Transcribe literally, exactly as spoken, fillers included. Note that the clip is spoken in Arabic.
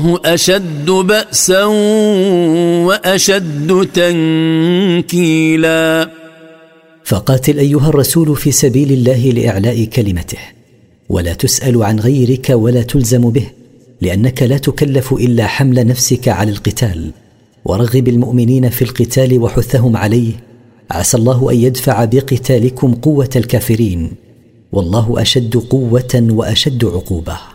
أشد بأسا وأشد تنكيلا. فقاتل أيها الرسول في سبيل الله لإعلاء كلمته، ولا تسأل عن غيرك ولا تلزم به، لأنك لا تكلف إلا حمل نفسك على القتال. ورغب المؤمنين في القتال وحثهم عليه، عسى الله أن يدفع بقتالكم قوة الكافرين، والله أشد قوة وأشد عقوبة.